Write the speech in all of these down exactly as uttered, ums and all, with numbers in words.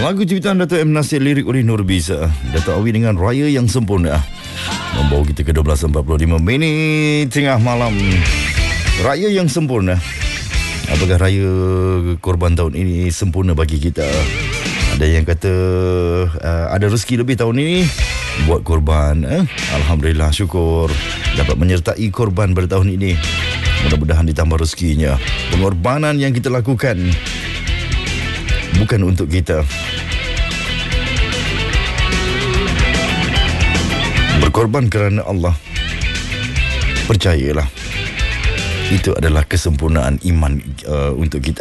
Lagu ciptaan Dato' M. Nasir, lirik oleh Nur Bisa. Dato' Awi dengan Raya yang Sempurna membawa kita ke dua belas empat puluh lima minit tengah malam. Raya yang Sempurna. Apakah Raya Korban tahun ini sempurna bagi kita? Ada yang kata uh, ada rezeki lebih tahun ini buat korban. eh? Alhamdulillah, syukur dapat menyertai korban pada tahun ini. Mudah-mudahan ditambah rezekinya. Pengorbanan yang kita lakukan bukan untuk kita. Berkorban kerana Allah. Percayalah, itu adalah kesempurnaan iman uh, untuk kita.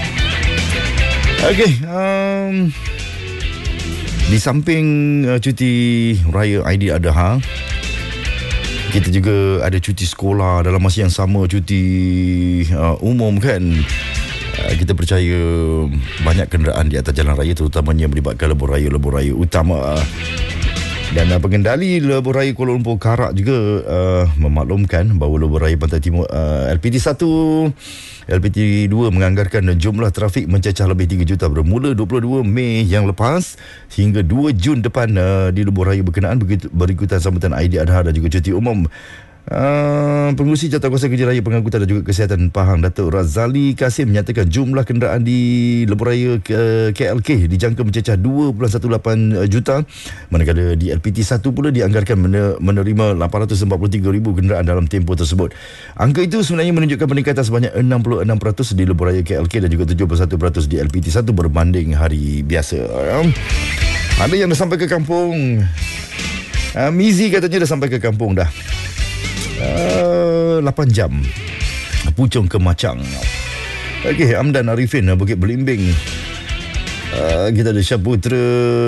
Okey, um, di samping uh, cuti Raya Aidiladha, kita juga ada cuti sekolah dalam masa yang sama, cuti uh, umum kan. Uh, kita percaya banyak kenderaan di atas jalan raya, terutamanya melibatkan lebuh raya-lebuh raya utama. Dan uh, pengendali lebuh raya Kuala Lumpur Karak juga uh, memaklumkan bahawa lebuh raya Pantai Timur uh, L P T satu, L P T dua menganggarkan jumlah trafik mencecah lebih tiga juta bermula dua puluh dua Mei yang lepas hingga dua Jun depan uh, di lebuh raya berkenaan, begitu berikutan sambutan Aidiladha dan juga cuti umum. Uh, Pengurusi Jawatankuasa Kerja Raya Pengangkutan dan juga Kesihatan Pahang, Datuk Razali Kasim, menyatakan jumlah kenderaan di lebuh raya K L K dijangka mencecah dua perpuluhan lapan belas juta, manakala di L P T satu pula dianggarkan menerima lapan ratus empat puluh tiga ribu kenderaan dalam tempoh tersebut. Angka itu sebenarnya menunjukkan peningkatan sebanyak enam puluh enam peratus di lebuh raya K L K dan juga tujuh puluh satu peratus di L P T satu berbanding hari biasa. Ada yang dah sampai ke kampung. uh, Mizi katanya dah sampai ke kampung dah. Uh, lapan jam Puchong ke Macang. Okey, Amdan Arifin, Bukit Belimbing. uh, Kita ada Syaputra.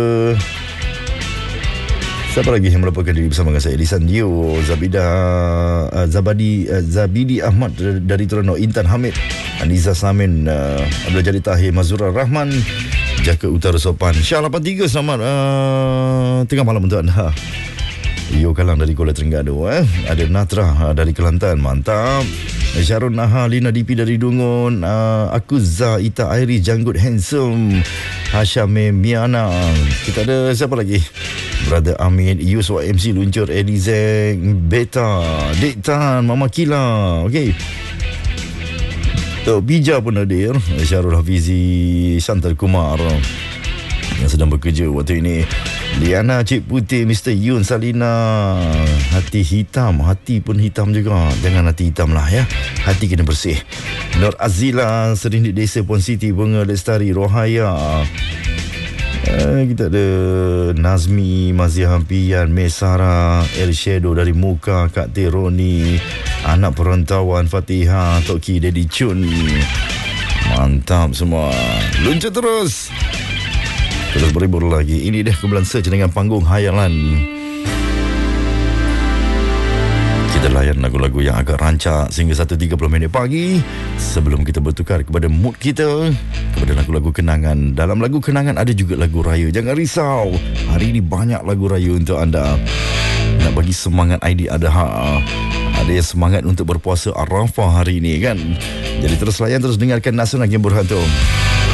Siapa lagi yang melaporkan diri bersama dengan saya? Lisan Dio, Zabida uh, Zabadi uh, Zabidi Ahmad dari Terengganu, Intan Hamid, Aniza Samin, uh, Abdul Jadi Tahir, Mazura Rahman, Jaka Utara Sopan. Syah lapan tiga, selamat uh, tengah malam untuk anda. Yo Kalang dari Kuala Terengganu, eh. Ada Natra uh, dari Kelantan, mantap. Syarul Naha, Lina D P dari Dungun, uh, Akuza, Ita Airi, Janggut Handsome, Hashame Miana. Kita ada siapa lagi? Brother Amin, Yus Y M C Luncur, Eddie Zeng, Beta, Dek Tan, Mama Kila. Okey, Tok Bija pun hadir. Syarul Hafizi, Santar Kumar yang sedang bekerja waktu ini. Liana Cik Putih, Mister Yun, Salina, hati hitam, hati pun hitam juga. Jangan hati hitam lah ya, hati kena bersih. Nur Azila, Serindik Desa Pon City, Bunga Lestari, Rohaya. eh, Kita ada Nazmi, Mazia Hampian, Mesara, El Shadow dari Muka, Kak Teroni, anak perantauan Fatihah, Toki, Dedi Chun. Mantap semua. Luncur terus, terus berhibur lagi. Ini dah kumpulan search dengan panggung hayalan. Kita layan lagu-lagu yang agak rancak sehingga satu tiga puluh minit pagi, sebelum kita bertukar kepada mood kita, kepada lagu-lagu kenangan. Dalam lagu kenangan ada juga lagu raya. Jangan risau, hari ini banyak lagu raya untuk anda. Nak bagi semangat Aidiladha. Ada yang semangat untuk berpuasa Arafah hari ini kan. Jadi terus layan, terus dengarkan Nasional Game Berhantu.